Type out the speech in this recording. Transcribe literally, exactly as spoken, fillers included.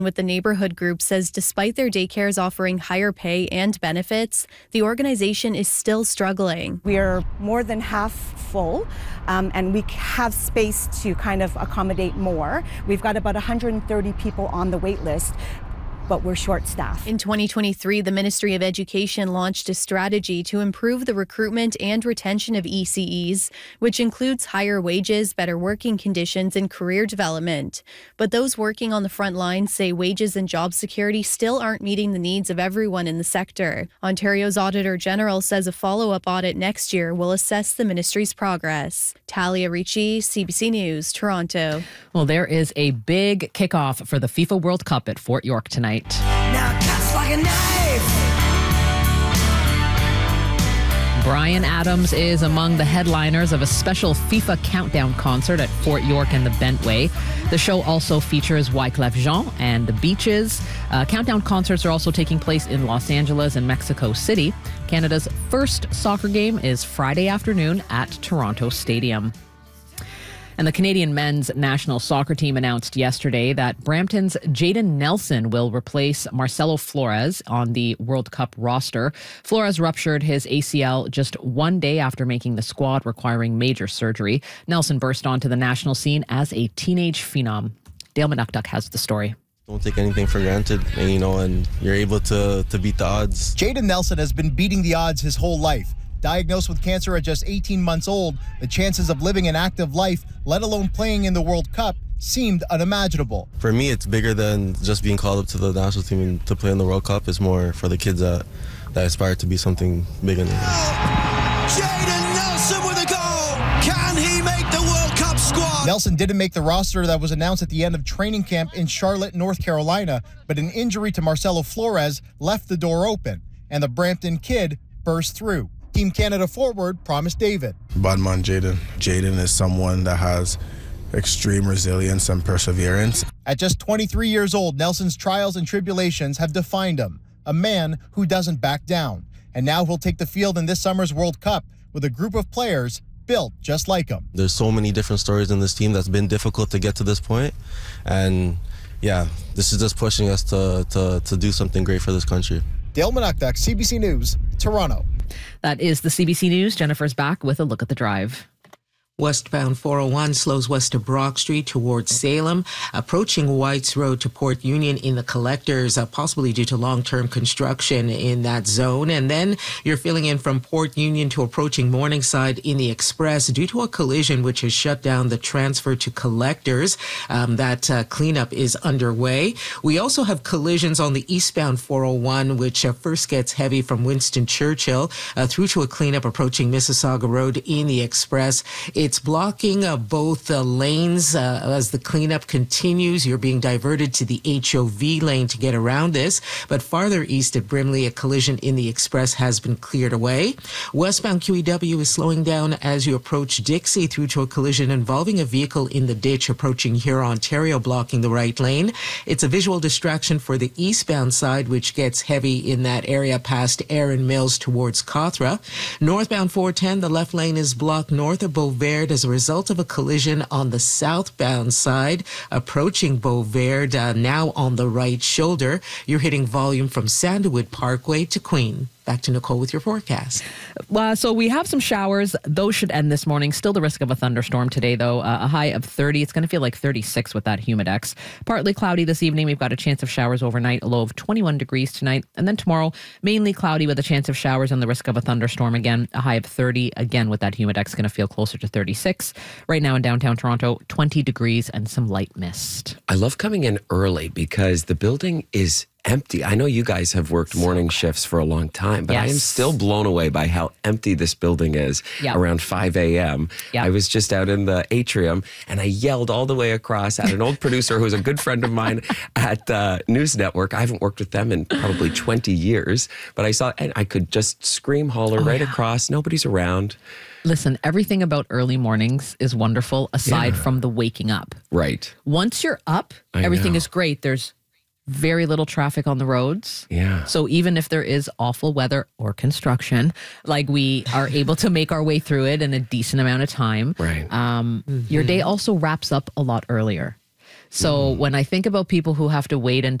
with the neighborhood group says despite their daycares offering higher pay and benefits, the organization is still struggling. We are more than half full, um, and we have space to kind of accommodate more. We've got about one hundred thirty people on the wait list, but we're short-staffed. In twenty twenty-three, the Ministry of Education launched a strategy to improve the recruitment and retention of E C Es, which includes higher wages, better working conditions, and career development. But those working on the front lines say wages and job security still aren't meeting the needs of everyone in the sector. Ontario's Auditor General says a follow-up audit next year will assess the ministry's progress. Talia Ricci, C B C News, Toronto. Well, there is a big kickoff for the FIFA World Cup at Fort York tonight. Now cuts like a knife. Bryan Adams is among the headliners of a special FIFA countdown concert at Fort York and the Bentway. The show also features Wyclef Jean and the Beaches. Uh, countdown concerts are also taking place in Los Angeles and Mexico City. Canada's first soccer game is Friday afternoon at Toronto Stadium. And the Canadian men's national soccer team announced yesterday that Brampton's Jayden Nelson will replace Marcelo Flores on the World Cup roster. Flores ruptured his A C L just one day after making the squad, requiring major surgery. Nelson burst onto the national scene as a teenage phenom. Dale Manukduk has the story. Don't take anything for granted, and, you know, and you're able to, to beat the odds. Jayden Nelson has been beating the odds his whole life. Diagnosed with cancer at just eighteen months old, the chances of living an active life, let alone playing in the World Cup, seemed unimaginable. For me, it's bigger than just being called up to the national team and to play in the World Cup. It's more for the kids that, that aspire to be something bigger than that. Jayden Nelson with a goal. Can he make the World Cup squad? Nelson didn't make the roster that was announced at the end of training camp in Charlotte, North Carolina, but an injury to Marcelo Flores left the door open, and the Brampton kid burst through. Team Canada forward Promise David. Badman Jayden. Jayden is someone that has extreme resilience and perseverance. At just twenty-three years old, Nelson's trials and tribulations have defined him, a man who doesn't back down. And now he'll take the field in this summer's World Cup with a group of players built just like him. There's so many different stories in this team that's been difficult to get to this point. And yeah, this is just pushing us to, to, to do something great for this country. Dale Manukduk, C B C News, Toronto. That is the C B C News. Jennifer's back with a look at the drive. Westbound four oh one slows west of Brock Street towards Salem, approaching Whites Road to Port Union in the collectors, uh, possibly due to long-term construction in that zone. And then you're filling in from Port Union to approaching Morningside in the Express due to a collision which has shut down the transfer to collectors. Um, that uh, cleanup is underway. We also have collisions on the eastbound four oh one, which uh, first gets heavy from Winston Churchill uh, through to a cleanup approaching Mississauga Road in the Express. It's blocking uh, both uh, lanes uh, as the cleanup continues. You're being diverted to the H O V lane to get around this. But farther east at Brimley, a collision in the Express has been cleared away. Westbound Q E W is slowing down as you approach Dixie through to a collision involving a vehicle in the ditch approaching here, Ontario, blocking the right lane. It's a visual distraction for the eastbound side, which gets heavy in that area past Erin Mills towards Cawthra. Northbound four ten, the left lane is blocked north of Beauvais as a result of a collision on the southbound side approaching Beauvais, uh, now on the right shoulder. You're hitting volume from Sandalwood Parkway to Queen. Back to Nicole with your forecast. Uh, so we have some showers. Those should end this morning. Still the risk of a thunderstorm today, though. Uh, a high of thirty. It's going to feel like thirty-six with that humidex. Partly cloudy this evening. We've got a chance of showers overnight. A low of twenty-one degrees tonight. And then tomorrow, mainly cloudy with a chance of showers and the risk of a thunderstorm again. A high of thirty. Again, with that humidex, going to feel closer to thirty-six. Right now in downtown Toronto, twenty degrees and some light mist. I love coming in early because the building is empty. I know you guys have worked morning shifts for a long time, but yes. I am still blown away by how empty this building is yep. around five a.m. Yep. I was just out in the atrium and I yelled all the way across at an old producer who's a good friend of mine at uh, News Network. I haven't worked with them in probably twenty years, but I saw, and I could just scream, holler oh, right yeah. across. Nobody's around. Listen, everything about early mornings is wonderful aside yeah. from the waking up. Right. Once you're up, I everything know. is great. There's very little traffic on the roads. Yeah. So even if there is awful weather or construction, like we are able to make our way through it in a decent amount of time. Right. Um, mm-hmm. Your day also wraps up a lot earlier. So mm. when I think about people who have to wait until